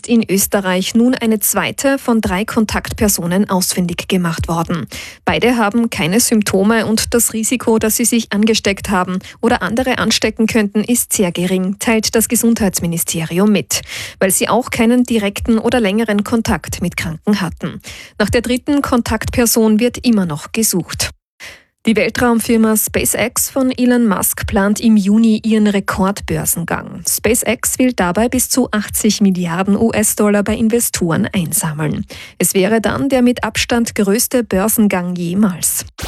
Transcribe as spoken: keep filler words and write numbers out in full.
ist in Österreich nun eine zweite von drei Kontaktpersonen ausfindig gemacht worden. Beide haben keine Symptome und das Risiko, dass sie sich angesteckt haben oder andere anstecken könnten, ist sehr gering, teilt das Gesundheitsministerium mit, weil sie auch keinen direkten oder längeren Kontakt mit Kranken hatten. Nach der dritten Kontaktperson wird immer noch gesucht. Die Weltraumfirma SpaceX von Elon Musk plant im Juni ihren Rekordbörsengang. SpaceX will dabei bis zu achtzig Milliarden U S-Dollar bei Investoren einsammeln. Es wäre dann der mit Abstand größte Börsengang jemals.